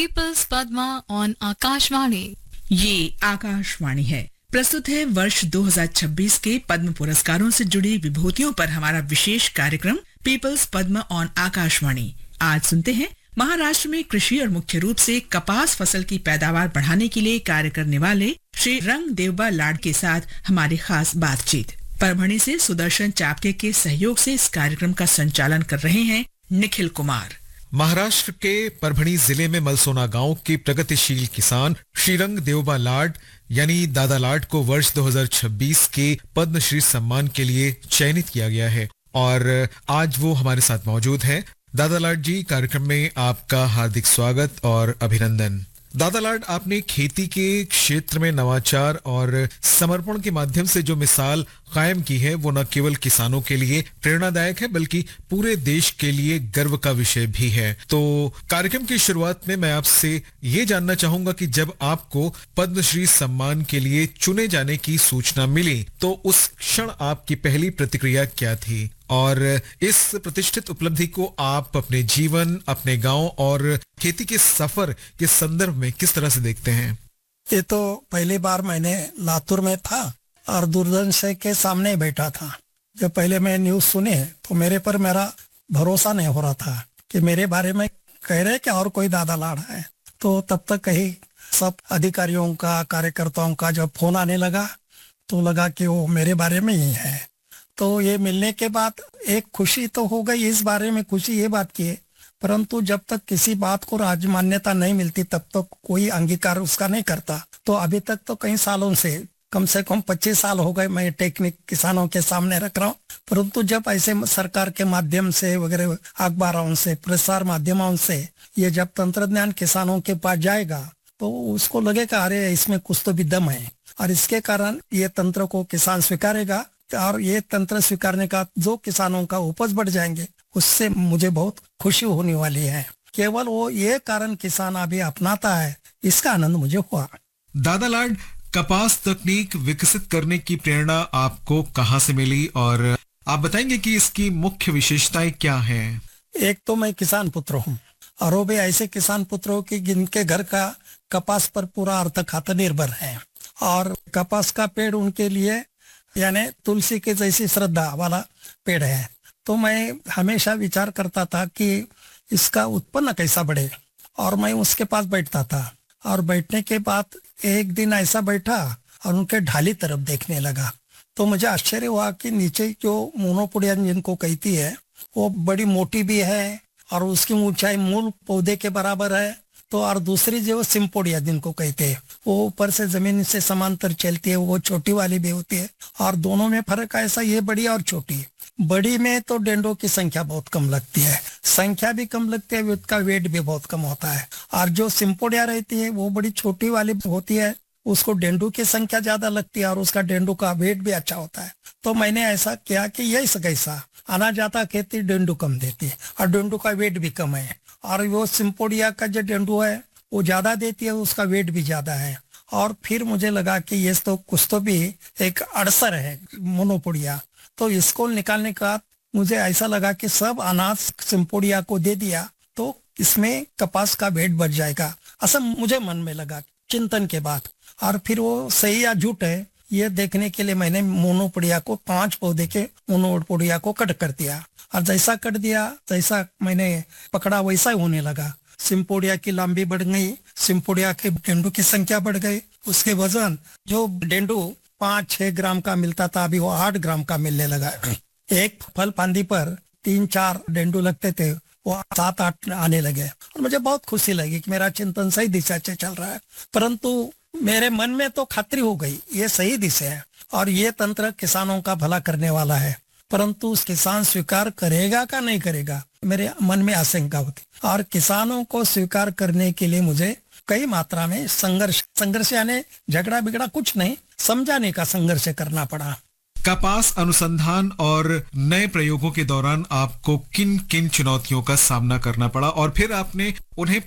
Peoples Padma on Akashvani. ये आकाशवाणी है। प्रस्तुत है वर्ष 2026 के पद्म पुरस्कारों से जुड़ी विभूतियों पर हमारा विशेष कार्यक्रम पीपल्स पद्मा ऑन आकाशवाणी। आज सुनते हैं महाराष्ट्र में कृषि और मुख्य रूप से कपास फसल की पैदावार बढ़ाने के लिए कार्य करने वाले श्री रंग देवबा लाड के साथ हमारी खास बातचीत। परभणी से सुदर्शन चापके के सहयोग से इस कार्यक्रम का संचालन कर रहे हैं निखिल कुमार। महाराष्ट्र के परभणी जिले में मलसोना गांव के प्रगतिशील किसान श्रीरंग देवबा लाड यानी दादा लाड को वर्ष 2026 के पद्मश्री सम्मान के लिए चयनित किया गया है और आज वो हमारे साथ मौजूद हैं। दादा लाड जी, कार्यक्रम में आपका हार्दिक स्वागत और अभिनंदन। दादा लाड, आपने खेती के क्षेत्र में नवाचार और समर्पण के माध्यम से जो मिसाल कायम की है वो न केवल किसानों के लिए प्रेरणादायक है बल्कि पूरे देश के लिए गर्व का विषय भी है। तो कार्यक्रम की शुरुआत में मैं आपसे ये जानना चाहूंगा कि जब आपको पद्मश्री सम्मान के लिए चुने जाने की सूचना मिली तो उस क्षण आपकी पहली प्रतिक्रिया क्या थी और इस प्रतिष्ठित उपलब्धि को आप अपने जीवन, अपने गांव और खेती के सफर के संदर्भ में किस तरह से देखते हैं? ये तो पहली बार मैंने लातूर में था और दूरदर्शन के सामने बैठा था। जब पहले मैं न्यूज सुनी तो मेरे पर मेरा भरोसा नहीं हो रहा था कि मेरे बारे में कह रहे कि और कोई दादा लाड है। तो तब तक कहीं सब अधिकारियों का, कार्यकर्ताओं का जब फोन आने लगा तो लगा कि वो मेरे बारे में ही है। तो ये मिलने के बाद एक खुशी तो हो गई, इस बारे में खुशी ये बात की है, परंतु जब तक किसी बात को राज्य मान्यता नहीं मिलती तब तक कोई अंगीकार उसका नहीं करता। तो अभी तक तो कई सालों से कम 25 साल हो गए मैं टेक्निक किसानों के सामने रख रहा हूँ, परंतु जब ऐसे सरकार के माध्यम से वगैरह अखबारों से, प्रसार माध्यमों से ये जब तंत्रज्ञान किसानों के पास जाएगा तो उसको लगेगा अरे इसमें कुछ तो भी दम है और इसके कारण ये तंत्र को किसान स्वीकारेगा और ये तंत्र स्वीकारने का जो किसानों का उपज बढ़ जाएंगे उससे मुझे बहुत खुशी होने वाली है। केवल वो ये कारण किसान अभी अपनाता है, इसका आनंद मुझे हुआ। दादा लाड, कपास तकनीक विकसित करने की प्रेरणा आपको कहां से मिली और आप बताएंगे कि इसकी मुख्य विशेषताएं क्या हैं? एक तो मैं किसान पुत्र हूँ और वो भी ऐसे किसान पुत्र हो कि जिनके घर का कपास पर पूरा अर्थ खाता निर्भर है और कपास का पेड़ उनके लिए यानी तुलसी के जैसी श्रद्धा वाला पेड़ है। तो मैं हमेशा विचार करता था कि इसका उत्पन्न कैसा बढ़े और मैं उसके पास बैठता था और बैठने के बाद एक दिन ऐसा बैठा और उनके ढाली तरफ देखने लगा तो मुझे आश्चर्य हुआ कि नीचे जो मोनोपोडिया जिनको कहती है वो बड़ी मोटी भी है और उसकी ऊंचाई मूल पौधे के बराबर है। तो और दूसरी जो सिम्पोडिया जिनको कहते हैं वो ऊपर से जमीन से समांतर चलती है, वो छोटी वाली भी होती है और दोनों में फर्क ऐसा, ये बड़ी और छोटी। बड़ी में तो डेंडों की संख्या बहुत कम लगती है, संख्या भी कम लगती है, उसका वेट भी बहुत कम होता है। और जो सिम्पोडिया रहती है वो बड़ी छोटी वाली होती है, उसको डेंडू की संख्या ज्यादा लगती है और उसका डेंडू का वेट भी अच्छा होता है। तो मैंने ऐसा किया कि ये कैसा आना जाता खेती डेंडू कम देती है और डेंडू का वेट भी कम है और वो सिम्पोडिया का जो डेंडू है वो ज्यादा देती है, उसका वेट भी ज्यादा है। और फिर मुझे लगा कि ये तो कुछ तो भी एक अड़सर है मोनोपोडिया। तो इसको निकालने का मुझे ऐसा लगा कि सब अनाज सिम्पोडिया को दे दिया तो इसमें कपास का वेट बढ़ जाएगा, ऐसा मुझे मन में लगा चिंतन के बाद। और फिर वो सही या झूठ है ये देखने के लिए मैंने मोनोपोडिया को 5 पौधे के मोनोपोडिया को कट कर दिया और जैसा कट दिया जैसा मैंने पकड़ा वैसा ही होने लगा। सिम्पोडिया की लंबी बढ़ गई, सिम्पोडिया के डेंडू की संख्या बढ़ गई, उसके वजन जो डेंडू 5-6 ग्राम का मिलता था अभी वो 8 ग्राम का मिलने लगा। एक फल फांदी पर 3-4 डेंडू लगते थे वो 7-8 आने लगे और मुझे बहुत खुशी लगी कि मेरा चिंतन सही दिशा से चल रहा है। परंतु मेरे मन में तो खातरी हो गई ये सही दिशा है और ये तंत्र किसानों का भला करने वाला है, परंतु उस किसान स्वीकार करेगा का नहीं करेगा मेरे मन में आशंका होती। और किसानों को स्वीकार करने के लिए मुझे कई मात्रा में संघर्ष यानी झगड़ा बिगड़ा कुछ नहीं, समझाने का संघर्ष करना पड़ा। कपास अनुसंधान और नए प्रयोगों के दौरान आपको किन किन चुनौतियों का सामना करना पड़ा और फिर आपने उन्हें